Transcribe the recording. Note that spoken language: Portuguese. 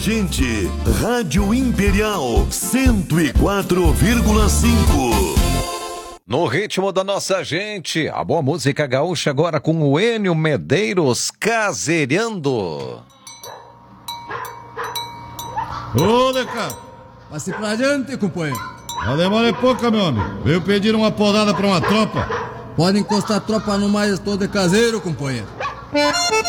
Gente, Rádio Imperial 104,5. No ritmo da nossa gente, a boa música gaúcha agora com o Enio Medeiros, Caseirando. Ô, Deca! Passe pra adiante, companheiro. A demora é pouca, meu amigo. Veio pedir uma podada pra uma tropa. Pode encostar a tropa no mais todo de caseiro, companheiro.